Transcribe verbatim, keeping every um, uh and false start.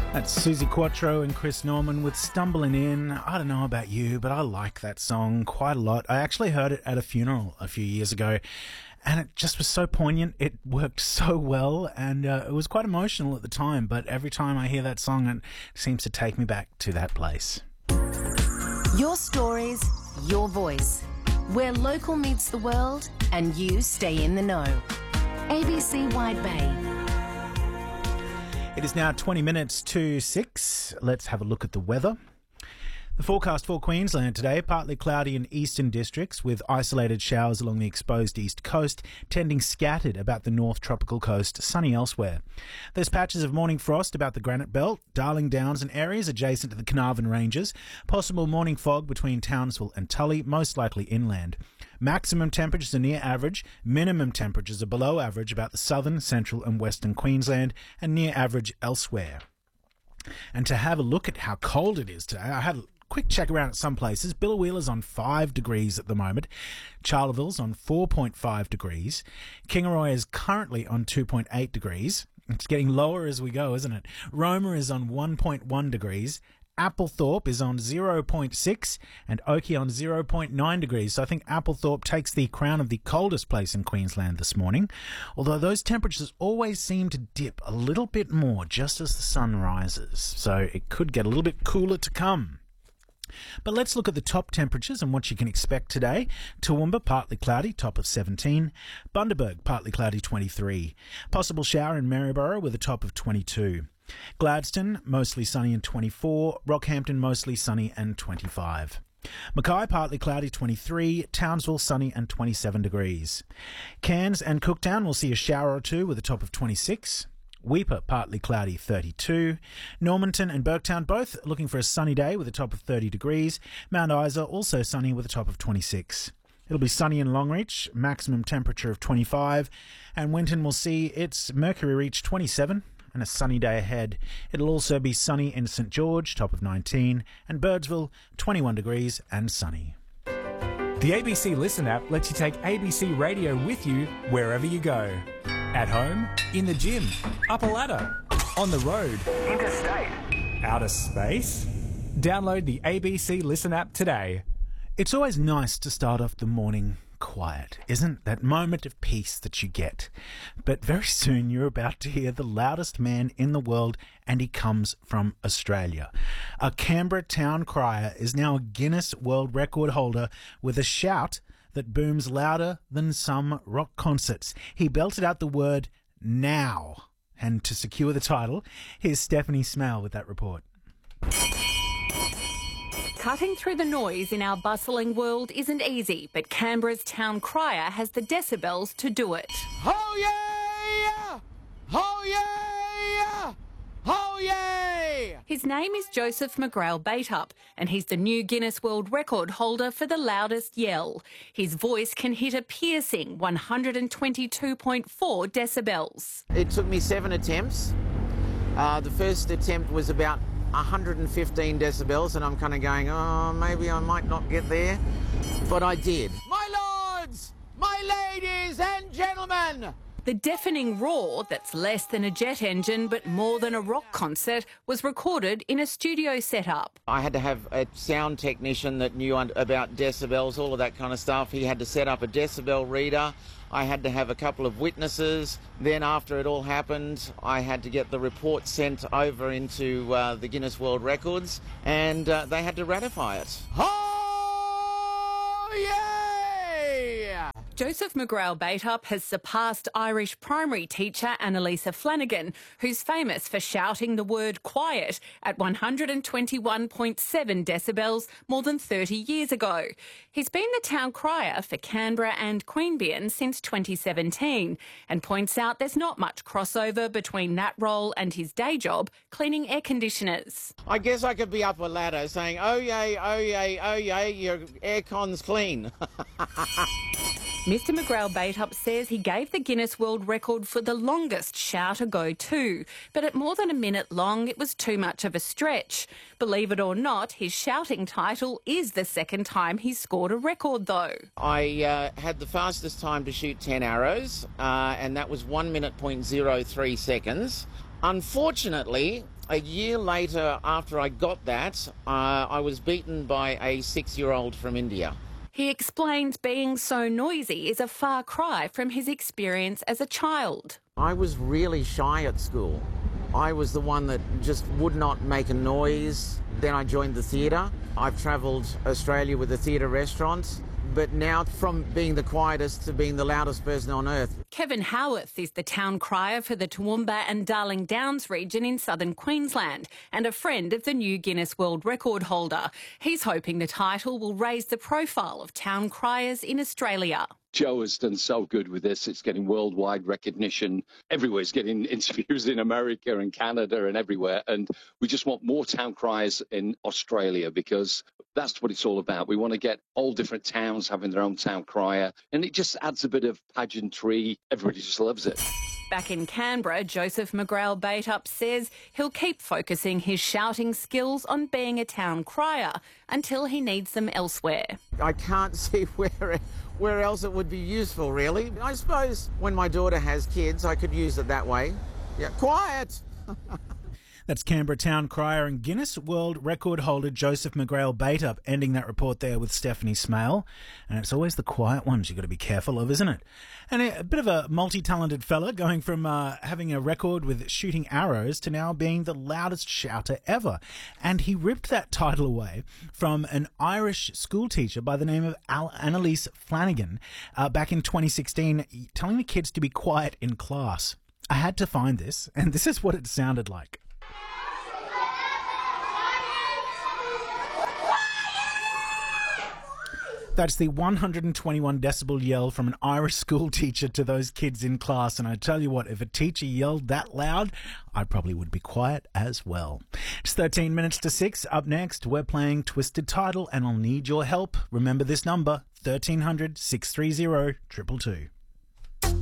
That's Susie Quattro and Chris Norman with Stumbling In. I don't know about you, but I like that song quite a lot. I actually heard it at a funeral a few years ago, and it just was so poignant. It worked so well, and uh, it was quite emotional at the time, but every time I hear that song, it seems to take me back to that place. Your stories, your voice. Where local meets the world and you stay in the know. A B C Wide Bay. It is now twenty minutes to six. Let's have a look at the weather. The forecast for Queensland today, partly cloudy in eastern districts with isolated showers along the exposed east coast, tending scattered about the north tropical coast, sunny elsewhere. There's patches of morning frost about the Granite Belt, Darling Downs and areas adjacent to the Carnarvon Ranges. Possible morning fog between Townsville and Tully, most likely inland. Maximum temperatures are near average, minimum temperatures are below average about the southern, central and western Queensland and near average elsewhere. And to have a look at how cold it is today, I had a quick check around at some places. Billawheeler's on five degrees at the moment. Charleville's on four point five degrees. Kingaroy is currently on two point eight degrees. It's getting lower as we go, isn't it? Roma is on one point one degrees. Applethorpe is on zero point six and Oakey on zero point nine degrees. So I think Applethorpe takes the crown of the coldest place in Queensland this morning, although those temperatures always seem to dip a little bit more just as the sun rises. So it could get a little bit cooler to come. But let's look at the top temperatures and what you can expect today. Toowoomba, partly cloudy, top of seventeen. Bundaberg, partly cloudy, twenty-three. Possible shower in Maryborough with a top of twenty-two. Gladstone, mostly sunny and twenty-four. Rockhampton, mostly sunny and twenty-five. Mackay, partly cloudy, twenty-three. Townsville, sunny and twenty-seven degrees. Cairns and Cooktown will see a shower or two with a top of twenty-six. Weipa, partly cloudy, thirty-two. Normanton and Burketown, both looking for a sunny day with a top of thirty degrees. Mount Isa, also sunny with a top of twenty-six. It'll be sunny in Longreach, maximum temperature of twenty-five. And Winton will see its mercury reach twenty-seven and a sunny day ahead. It'll also be sunny in St George, top of nineteen. And Birdsville, twenty-one degrees and sunny. The A B C Listen app lets you take A B C Radio with you wherever you go. At home, in the gym, up a ladder, on the road, interstate, outer space. Download the A B C Listen app today. It's always nice to start off the morning quiet, isn't that moment of peace that you get? But very soon you're about to hear the loudest man in the world, and he comes from Australia. A Canberra town crier is now a Guinness World Record holder with a shout that booms louder than some rock concerts. He belted out the word now. And to secure the title, here's Stephanie Smale with that report. Cutting through the noise in our bustling world isn't easy, but Canberra's town crier has the decibels to do it. Oh yeah! Oh yeah! Oh yeah! His name is Joseph McGrail Bateup, and he's the new Guinness World Record holder for the loudest yell. His voice can hit a piercing one hundred twenty-two point four decibels. It took me seven attempts. Uh, the first attempt was about one hundred fifteen decibels, and I'm kind of going, oh, maybe I might not get there. But I did. My lords, my ladies and gentlemen! The deafening roar that's less than a jet engine but more than a rock concert was recorded in a studio setup. I had to have a sound technician that knew about decibels, all of that kind of stuff. He had to set up a decibel reader. I had to have a couple of witnesses. Then after it all happened, I had to get the report sent over into uh, the Guinness World Records, and uh, they had to ratify it. Oh, yeah! Joseph McGrail Bateup has surpassed Irish primary teacher Annalisa Flanagan, who's famous for shouting the word quiet at one hundred twenty-one point seven decibels more than thirty years ago. He's been the town crier for Canberra and Queanbeyan since twenty seventeen and points out there's not much crossover between that role and his day job, cleaning air conditioners. I guess I could be up a ladder saying, oh yay, oh yay, oh yay, your aircon's clean. Mister McGrail Bateup says he gave the Guinness World Record for the longest shout a go too, but at more than a minute long it was too much of a stretch. Believe it or not, his shouting title is the second time he's scored a record though. I uh, had the fastest time to shoot ten arrows, uh, and that was one minute point zero three seconds. Unfortunately, A year later, after I got that, uh, I was beaten by a six-year-old from India. He explains being so noisy is a far cry from his experience as a child. I was really shy at school. I was the one that just would not make a noise. Then I joined the theatre. I've travelled Australia with the theatre restaurants. But now from being the quietest to being the loudest person on earth. Kevin Howarth is the town crier for the Toowoomba and Darling Downs region in southern Queensland and a friend of the new Guinness World Record holder. He's hoping the title will raise the profile of town criers in Australia. Joe has done so good with this. It's getting worldwide recognition. Everywhere. It's getting interviews in America and Canada and everywhere. And we just want more town criers in Australia because that's what it's all about. We want to get all different towns having their own town crier. And it just adds a bit of pageantry. Everybody just loves it. Back in Canberra, Joseph McGrail Bateup says he'll keep focusing his shouting skills on being a town crier until he needs them elsewhere. I can't see where where else it would be useful, really. I suppose when my daughter has kids, I could use it that way. Yeah, quiet! That's Canberra town crier and Guinness World Record holder Joseph McGrail Bateup, ending that report there with Stephanie Smale. And it's always the quiet ones you've got to be careful of, isn't it? And a, a bit of a multi-talented fella, going from uh, having a record with shooting arrows to now being the loudest shouter ever. And he ripped that title away from an Irish school teacher by the name of Al- Annalise Flanagan uh, back in twenty sixteen, telling the kids to be quiet in class. I had to find this, and this is what it sounded like. That's the one hundred twenty-one decibel yell from an Irish school teacher to those kids in class. And I tell you what, if a teacher yelled that loud, I probably would be quiet as well. It's thirteen minutes to six. Up next, we're playing Twisted Title, and I'll need your help. Remember this number, thirteen hundred, six three zero, two two two.